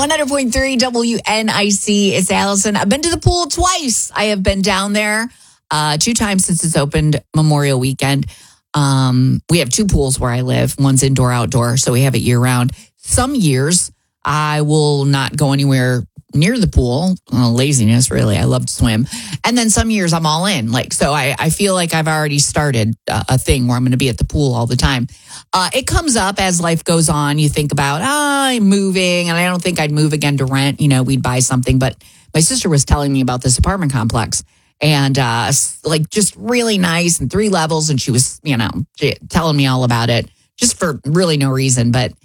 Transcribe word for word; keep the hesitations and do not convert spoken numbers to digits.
one hundred point three W N I C. It's Allison. I've been to the pool twice. I have been down there uh, two times since it's opened Memorial Weekend. Um, we have two pools where I live. One's indoor, outdoor, so we have it year round. Some years I will not go anywhere near the pool. Well, laziness, really. I love to swim. And then some years I'm all in. Like, so I, I feel like I've already started a, a thing where I'm going to be at the pool all the time. Uh, it comes up as life goes on. You think about, ah, I'm moving, and I don't think I'd move again to rent. You know, we'd buy something. But my sister was telling me about this apartment complex, and uh, like just really nice and three levels. And she was, you know, telling me all about it just for really no reason. But